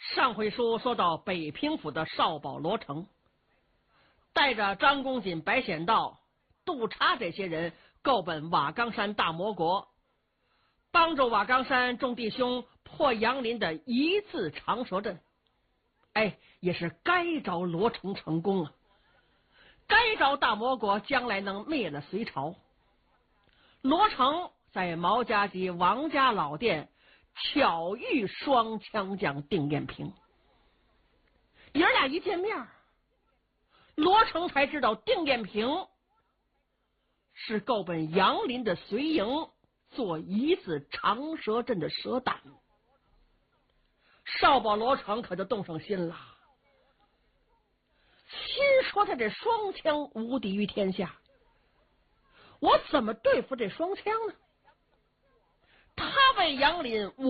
上回书说到北平府的少保罗成，带着张公瑾、白显道、杜查这些人够奔瓦岗山大魔国，帮助瓦岗山众弟兄破杨林的一字长蛇阵。也是该着罗成成功啊，该着大魔国将来能灭了隋朝。罗成在毛家及王家老店巧遇双枪将丁彦平，爷俩一见面，罗成才知道丁彦平是够奔杨林的隋营做一字长蛇阵的蛇胆。少保罗成可就动上心了，心说他这双枪无敌于天下，我怎么对付这双枪呢？他为杨林